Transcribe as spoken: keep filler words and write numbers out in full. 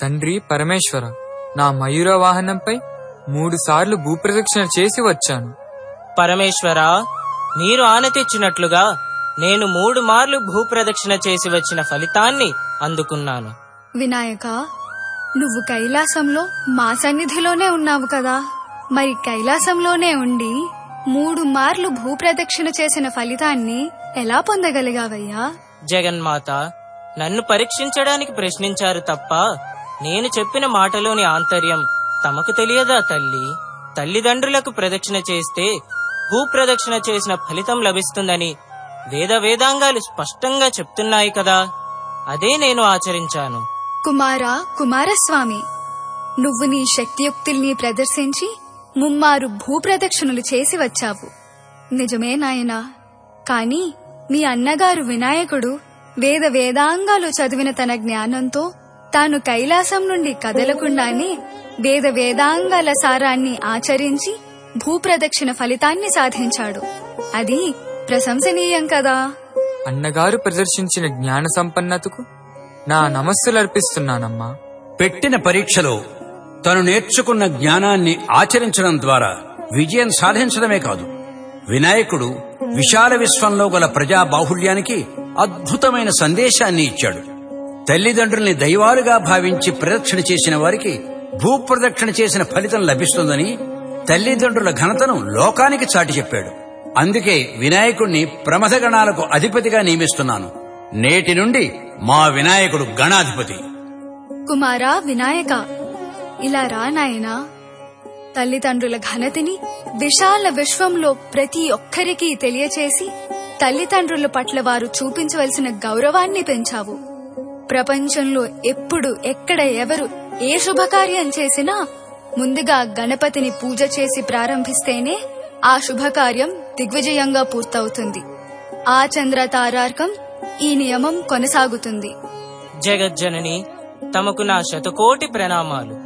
తండ్రి పరమేశ్వర, నా మయూర వాహనంపై మూడు సార్లు భూప్రదక్షిణ చేసి వచ్చాను. పరమేశ్వరా, మీరు ఆన తెచ్చినట్లుగా నేను మూడు మార్లు భూప్రదక్షిణ చేసి వచ్చిన ఫలితాన్ని అందుకున్నాను. వినాయక, నువ్వు కైలాసంలో మా సన్నిధిలోనే ఉన్నావు కదా, మరి కైలాసంలోనే ఉండి మూడు మార్లు భూప్రదక్షిణ చేసిన ఫలితాన్ని ఎలా పొందగలిగావయ్యా? జగన్మాత, నన్ను పరీక్షించడానికి ప్రశ్నించారు తప్ప నేను చెప్పిన మాటలోని ఆంతర్యం తమకు తెలియదా తల్లి? తల్లిదండ్రులకు ప్రదక్షిణ చేస్తే భూప్రదక్షిణ చేసిన ఫలితం లభిస్తుందని వేద వేదాంగాలు స్పష్టంగా చెప్తున్నాయి కదా, అదే నేను ఆచరించాను. కుమారా కుమారస్వామి, నువ్వు నీ శక్తియుక్తుల్ని ప్రదర్శించి ముమ్మారు భూప్రదక్షిణలు చేసి వచ్చావు, నిజమే నాయనా. కాని మీ అన్నగారు వినాయకుడు వేద వేదాంగాలు చదివిన తన జ్ఞానంతో తాను కైలాసం నుండి కదలకుండానే వేద వేదాంగాల సారాన్ని ఆచరించి భూప్రదక్షిణ ఫలితాన్ని సాధించాడు. అది ప్రశంసనీయం కదా. అన్నగారు ప్రదర్శించిన జ్ఞాన సంపన్నతకు నా నమస్సులర్పిస్తున్నానమ్మా. పెట్టిన పరీక్షలో తను నేర్చుకున్న జ్ఞానాన్ని ఆచరించడం ద్వారా విజయం సాధించడమే కాదు, వినాయకుడు విశాల విశ్వంలో గల ప్రజా బాహుళ్యానికి అద్భుతమైన సందేశాన్ని ఇచ్చాడు. తల్లిదండ్రుల్ని దైవాలుగా భావించి ప్రదక్షిణ చేసిన వారికి భూప్రదక్షిణ చేసిన ఫలితం లభిస్తుందని తల్లిదండ్రుల ఘనతను లోకానికి చాటి చెప్పాడు. అందుకే వినాయకుడిని ప్రమథ గణాలకు అధిపతిగా నియమిస్తున్నాను. నేటి నుండి మా వినాయకుడు గణాధిపతి. కుమారా వినాయక, ఇలా రా నాయనా. తల్లిదండ్రుల ఘనతని విశాల విశ్వంలో ప్రతి ఒక్కరికి తెలియచేసి తల్లిదండ్రుల పట్ల వారు చూపించవలసిన గౌరవాన్ని పెంచావు. ప్రపంచంలో ఎప్పుడు ఎక్కడ ఎవరు ఏ శుభకార్యం చేసినా ముందుగా గణపతిని పూజ చేసి ప్రారంభిస్తేనే ఆ శుభకార్యం దిగ్విజయంగా పూర్తవుతుంది. ఆ చంద్ర తారార్కం ఈ నియమం కొనసాగుతుంది. జగజ్జనని, తమకు నా శతకోటి ప్రణామాలు.